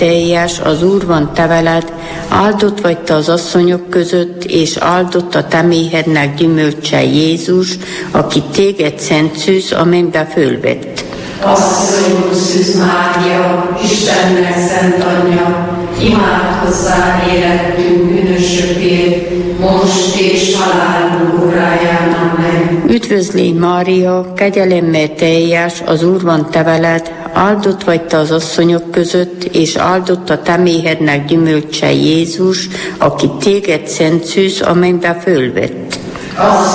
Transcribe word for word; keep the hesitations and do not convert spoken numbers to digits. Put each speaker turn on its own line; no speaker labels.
teljes, az Úr van te veled, áldott vagy te az asszonyok között, és áldott a te méhednek gyümölcse Jézus, aki téged szent szűz, a mennybe fölvett.
Asszonyunk Szűz Mária, Istennek szent anyja, imádkozzál életünk bűnösökért, most és halálunk óráján. Amen.
Üdvözlégy Mária, kegyelemmel teljes, az Úr van te veled, áldott vagy te az asszonyok között, és áldott a te méhednek gyümölcse Jézus, aki téged szent szűz, a mennybe fölvett.